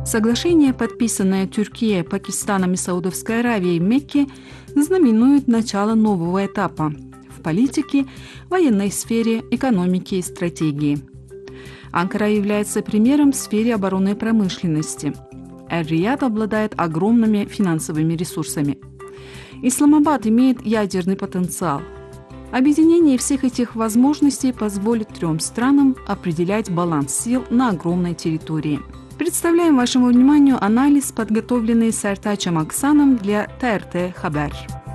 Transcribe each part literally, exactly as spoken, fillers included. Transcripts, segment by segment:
Соглашение, подписанное Турцией, Пакистаном и Саудовской Аравией в Мекке, знаменует начало нового этапа в политике, военной сфере, экономике и стратегии. Анкара является примером в сфере оборонной промышленности. Эр-Рияд обладает огромными финансовыми ресурсами. Исламабад имеет ядерный потенциал. Объединение всех этих возможностей позволит трем странам определять баланс сил на огромной территории. Представляем вашему вниманию анализ, подготовленный Сартачем Аксаном для тэ эр тэ Хабар.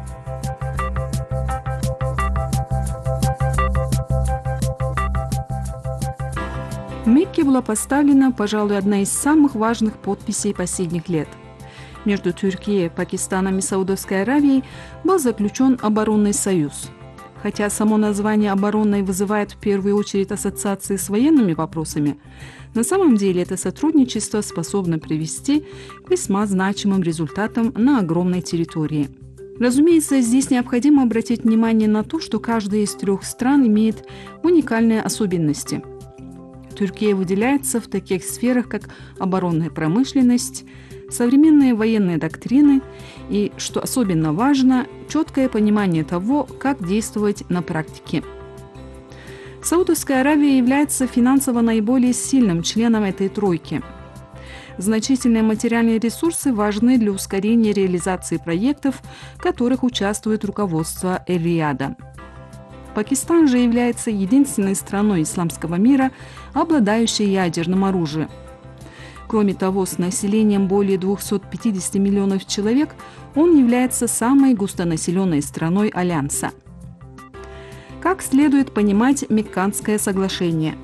В Мекке была поставлена, пожалуй, одна из самых важных подписей последних лет. Между Турцией, Пакистаном и Саудовской Аравией был заключен оборонный союз. Хотя само название «оборонной» вызывает в первую очередь ассоциации с военными вопросами, на самом деле это сотрудничество способно привести к весьма значимым результатам на огромной территории. Разумеется, здесь необходимо обратить внимание на то, что каждая из трех стран имеет уникальные особенности. Турция выделяется в таких сферах, как оборонная промышленность, современные военные доктрины и, что особенно важно, четкое понимание того, как действовать на практике. Саудовская Аравия является финансово наиболее сильным членом этой тройки. Значительные материальные ресурсы важны для ускорения реализации проектов, в которых участвует руководство Эр-Рияда. Пакистан же является единственной страной исламского мира, обладающей ядерным оружием. Кроме того, с населением более двухсот пятидесяти миллионов человек, он является самой густонаселенной страной Альянса. Как следует понимать Мекканское соглашение?